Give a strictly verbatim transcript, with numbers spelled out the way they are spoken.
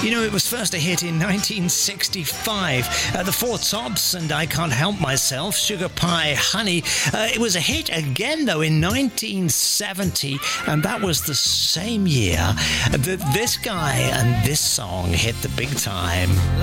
You know, it was first a hit in nineteen sixty-five. Uh, the Four Tops and I Can't Help Myself, Sugar Pie Honey. Uh, it was a hit again, though, in nineteen seventy, and that was the same year that this guy and this song hit the big time.